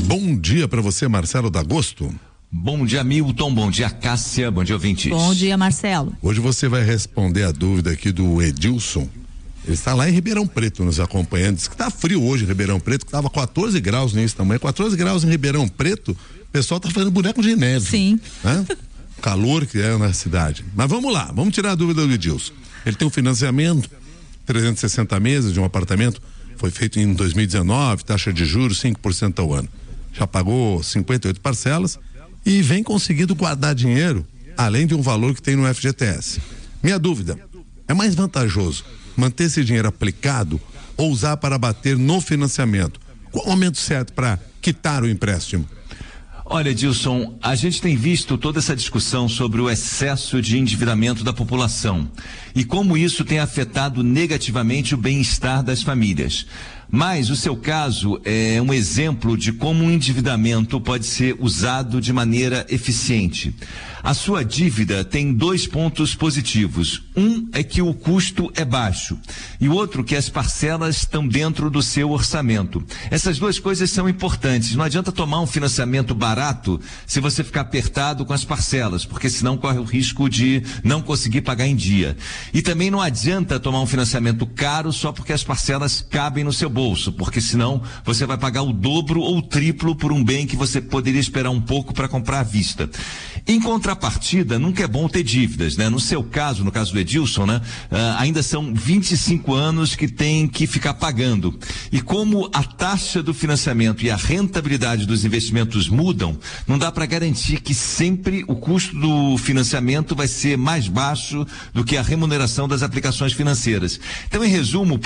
Bom dia para você, Marcelo D'Agosto. Bom dia, Milton. Bom dia, Cássia. Bom dia, ouvintes. Bom dia, Marcelo. Hoje você vai responder a dúvida aqui do Edilson. Ele está lá em Ribeirão Preto nos acompanhando. Diz que está frio hoje em Ribeirão Preto, que estava 14 graus nesse tamanho. 14 graus em Ribeirão Preto, o pessoal está fazendo boneco de neve. Sim. Né? Calor que é na cidade. Mas vamos lá, vamos tirar a dúvida do Edilson. Ele tem um financiamento, 360 meses de um apartamento, foi feito em 2019, taxa de juros 5% ao ano. Já pagou 58 parcelas e vem conseguindo guardar dinheiro, além de um valor que tem no FGTS. Minha dúvida, é mais vantajoso manter esse dinheiro aplicado ou usar para bater no financiamento? Qual o momento certo para quitar o empréstimo? Olha, Edilson, a gente tem visto toda essa discussão sobre o excesso de endividamento da população e como isso tem afetado negativamente o bem-estar das famílias. Mas o seu caso é um exemplo de como um endividamento pode ser usado de maneira eficiente. A sua dívida tem 2 pontos positivos. Um é que o custo é baixo e o outro que as parcelas estão dentro do seu orçamento. Essas 2 coisas são importantes. Não adianta tomar um financiamento barato se você ficar apertado com as parcelas, porque senão corre o risco de não conseguir pagar em dia. E também não adianta tomar um financiamento caro só porque as parcelas cabem no seu bolso, porque senão você vai pagar o dobro ou o triplo por um bem que você poderia esperar um pouco para comprar à vista. Em contrapartida, nunca é bom ter dívidas, né? No seu caso, no caso do Edilson, né? Ainda são 25 anos que tem que ficar pagando. E como a taxa do financiamento e a rentabilidade dos investimentos mudam, não dá para garantir que sempre o custo do financiamento vai ser mais baixo do que a remuneração das aplicações financeiras. Então, em resumo,